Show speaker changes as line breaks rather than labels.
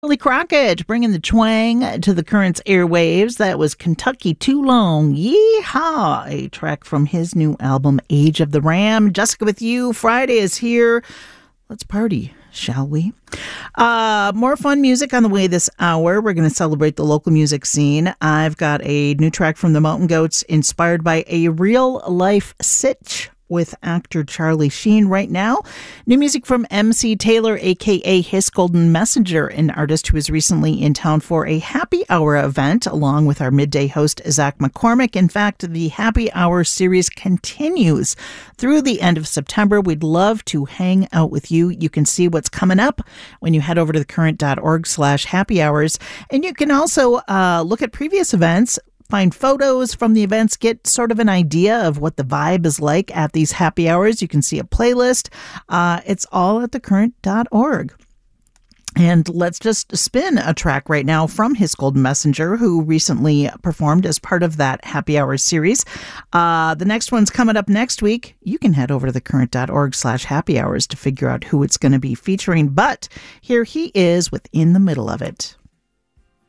Billy Crockett bringing the twang to the Currents airwaves. That was Kentucky Too Long. Yeehaw! A track from his new album, Age of the Ram. Jessica with you. Friday is here. Let's party, shall we? More fun music on the way this hour. We're going to celebrate the local music scene. I've got a new track from the Mountain Goats inspired by a real-life sitch with actor Charlie Sheen right now. New music from MC Taylor, a.k.a. His Golden Messenger, an artist who was recently in town for a happy hour event along with our midday host, Zach McCormick. In fact, the happy hour series continues through the end of September. We'd love to hang out with you. You can see what's coming up when you head over to thecurrent.org/happy hours. And you can also look at previous events, find photos from the events, get sort of an idea of what the vibe is like at these happy hours. You can see a playlist. It's all at thecurrent.org. And let's just spin a track right now from His Golden Messenger, who recently performed as part of that happy hour series. The next one's coming up next week. You can head over to thecurrent.org/happy hours to figure out who it's going to be featuring. But here he is within the middle of it.